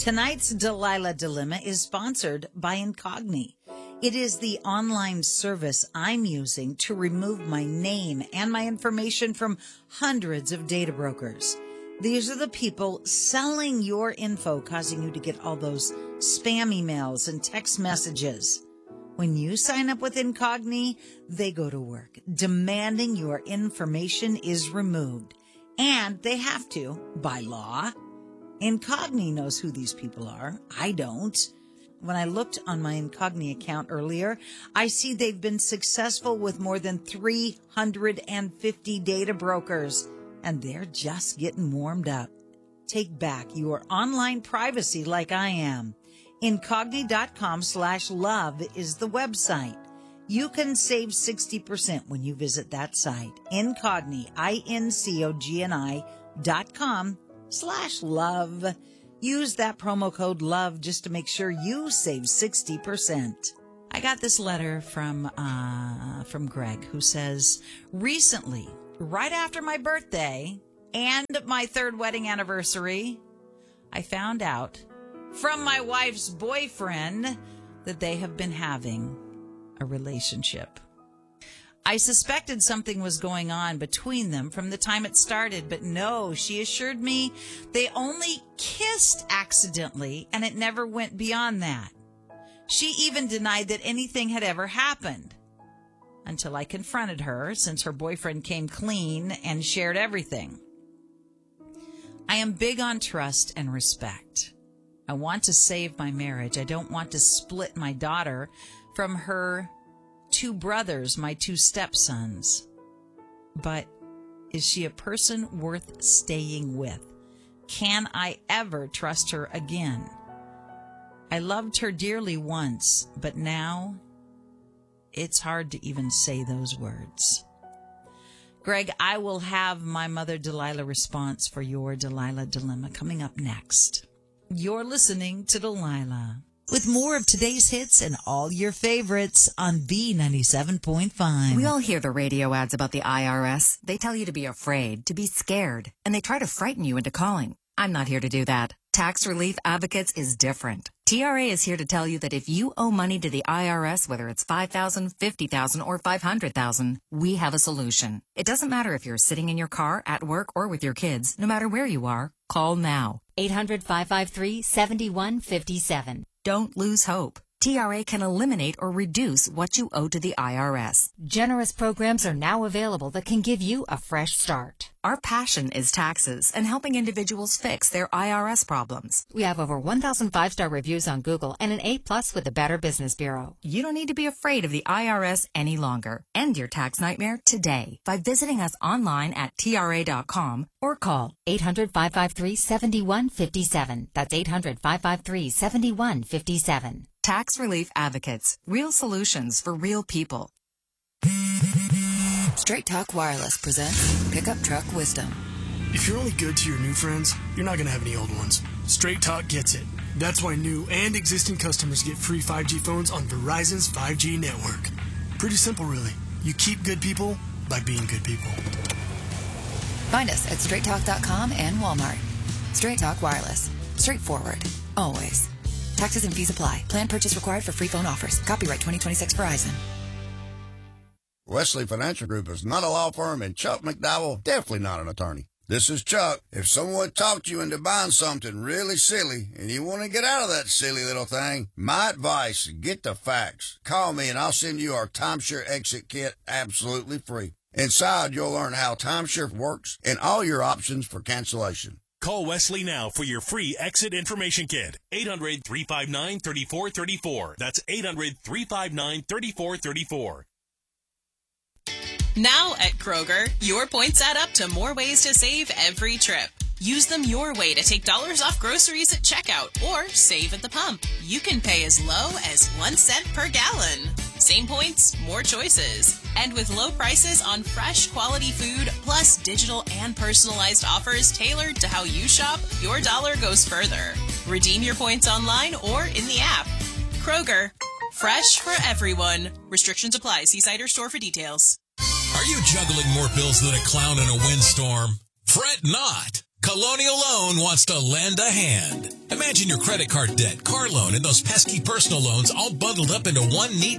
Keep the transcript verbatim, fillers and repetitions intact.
Tonight's Delilah Dilemma is sponsored by Incogni. It is the online service I'm using to remove my name and my information from hundreds of data brokers. These are the people selling your info, causing you to get all those spam emails and text messages. When you sign up with Incogni, they go to work, demanding your information is removed. And they have to, by law. Incogni knows who these people are. I don't. When I looked on my Incogni account earlier, I see they've been successful with more than three hundred fifty data brokers, and they're just getting warmed up. Take back your online privacy like I am. Incogni.com slash love is the website. You can save sixty percent when you visit that site. Incogni, I-N-C-O-G-N-I dot com slash love. Use that promo code LOVE just to make sure you save sixty percent. I got this letter from uh, from Greg, who says, recently, right after my birthday and my third wedding anniversary, I found out from my wife's boyfriend that they have been having a relationship. I suspected something was going on between them from the time it started, but no, she assured me they only kissed accidentally and it never went beyond that. She even denied that anything had ever happened until I confronted her, since her boyfriend came clean and shared everything. I am big on trust and respect. I want to save my marriage. I don't want to split my daughter from her two brothers, my two stepsons. But is she a person worth staying with? Can I ever trust her again? I loved her dearly once, but now it's hard to even say those words. Greg, I will have my Mother Delilah response for your Delilah Dilemma coming up next. You're listening to Delilah, with more of today's hits and all your favorites on B ninety-seven point five. We all hear the radio ads about the I R S. They tell you to be afraid, to be scared, and they try to frighten you into calling. I'm not here to do that. Tax Relief Advocates is different. T R A is here to tell you that if you owe money to the I R S, whether it's five thousand dollars, fifty thousand dollars, or five hundred thousand dollars, we have a solution. It doesn't matter if you're sitting in your car, at work, or with your kids. No matter where you are, call now. eight hundred, five five three, seven one five seven. Don't lose hope. T R A can eliminate or reduce what you owe to the I R S. Generous programs are now available that can give you a fresh start. Our passion is taxes and helping individuals fix their I R S problems. We have over one thousand five-star reviews on Google and an A plus with the Better Business Bureau. You don't need to be afraid of the I R S any longer. End your tax nightmare today by visiting us online at T R A dot com or call eight hundred, five five three, seven one five seven. That's eight hundred, five five three, seven one five seven. Tax Relief Advocates. Real solutions for real people. Straight Talk Wireless presents Pickup Truck Wisdom. If you're only good to your new friends, you're not going to have any old ones. Straight Talk gets it. That's why new and existing customers get free five G phones on Verizon's five G network. Pretty simple, really. You keep good people by being good people. Find us at straight talk dot com and Walmart. Straight Talk Wireless. Straightforward. Always. Taxes and fees apply. Plan purchase required for free phone offers. Copyright twenty twenty-six Verizon. Wesley Financial Group is not a law firm, and Chuck McDowell definitely not an attorney. This is Chuck. If someone talked you into buying something really silly and you want to get out of that silly little thing, my advice, get the facts. Call me and I'll send you our timeshare exit kit absolutely free. Inside, you'll learn how timeshare works and all your options for cancellation. Call Wesley now for your free exit information kit. eight hundred, three five nine, three four three four. That's eight hundred, three five nine, three four three four. Now at Kroger, your points add up to more ways to save every trip. Use them your way to take dollars off groceries at checkout or save at the pump. You can pay as low as one cent per gallon. Same points, more choices. And with low prices on fresh, quality food, plus digital and personalized offers tailored to how you shop, your dollar goes further. Redeem your points online or in the app. Kroger, fresh for everyone. Restrictions apply. See site or store for details. Are you juggling more bills than a clown in a windstorm? Fret not. Colonial Loan wants to lend a hand. Imagine your credit card debt, car loan, and those pesky personal loans all bundled up into one neat